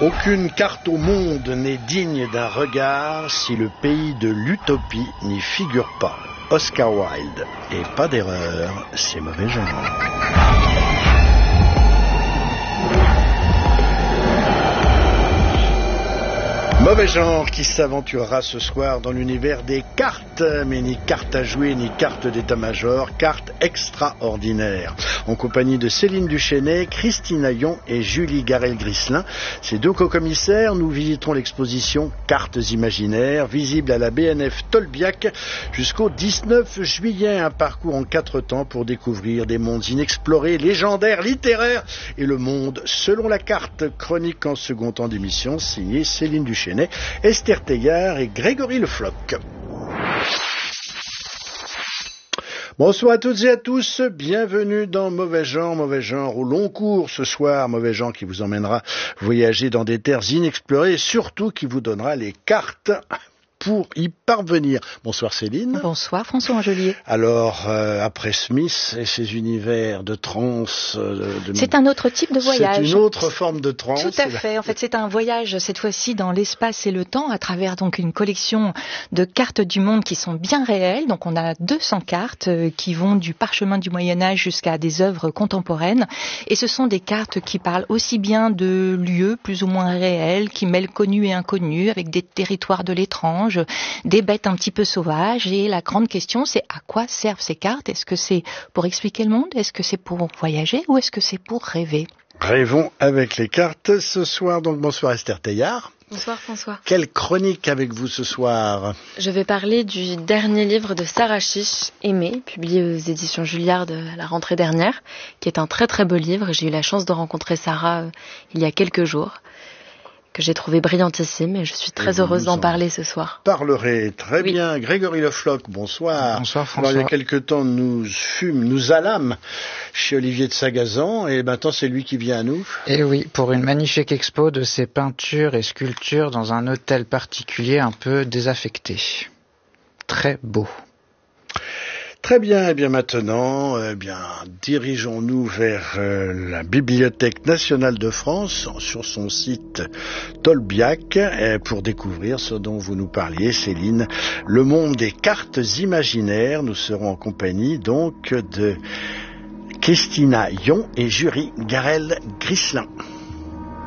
Aucune carte au monde n'est digne d'un regard si le pays de l'utopie n'y figure pas. Oscar Wilde. Et pas d'erreur, c'est mauvais genre. Mauvais genre qui s'aventurera ce soir dans l'univers des cartes, mais ni cartes à jouer, ni cartes d'état-major, cartes extraordinaires. En compagnie de Céline Duchesnay, Christine Ayon et Julie Garel-Grislin, ces deux co-commissaires, nous visiterons l'exposition Cartes imaginaires, visible à la BNF Tolbiac jusqu'au 19 juillet. Un parcours en 4 temps pour découvrir des mondes inexplorés, légendaires, littéraires et le monde selon la carte. Chronique en second temps d'émission, signée Céline Duchesnay, Esther Teillard et Grégory Le Floch. Bonsoir à toutes et à tous, bienvenue dans Mauvais genre au long cours ce soir, Mauvais genre qui vous emmènera voyager dans des terres inexplorées et surtout qui vous donnera les cartes pour y parvenir. Bonsoir Céline. Bonsoir François Angelier. Alors, après Smith et ses univers de transe... C'est un autre type de voyage. C'est une autre forme de transe. Tout à fait. En fait, c'est un voyage, cette fois-ci, dans l'espace et le temps, à travers donc une collection de cartes du monde qui sont bien réelles. Donc, on a 200 cartes qui vont du parchemin du Moyen-Âge jusqu'à des œuvres contemporaines. Et ce sont des cartes qui parlent aussi bien de lieux plus ou moins réels, qui mêlent connus et inconnus, avec des territoires de l'étrange, des bêtes un petit peu sauvages. Et la grande question, c'est à quoi servent ces cartes? Est-ce que c'est pour expliquer le monde? Est-ce que c'est pour voyager? Ou est-ce que c'est pour rêver? Rêvons avec les cartes ce soir. Donc bonsoir Esther Teillard. Bonsoir François. Quelle chronique avec vous ce soir? Je vais parler du dernier livre de Sarah Chiche, Aimé, publié aux éditions Julliard à la rentrée dernière, qui est un très très beau livre. J'ai eu la chance de rencontrer Sarah il y a quelques jours, que j'ai trouvé brillantissime et je suis très heureuse d'en parler ce soir. Parlerez très bien. Grégory Le Floch, bonsoir. Bonsoir François. Alors, il y a quelque temps, nous allâmes chez Olivier de Sagazan et maintenant c'est lui qui vient à nous. Et oui, pour une magnifique expo de ses peintures et sculptures dans un hôtel particulier un peu désaffecté. Très beau. Très bien, et bien maintenant, dirigeons-nous vers la Bibliothèque nationale de France sur son site Tolbiac pour découvrir ce dont vous nous parliez, Céline, le monde des cartes imaginaires. Nous serons en compagnie donc de Christina Ayon et Julie Garel-Grislin.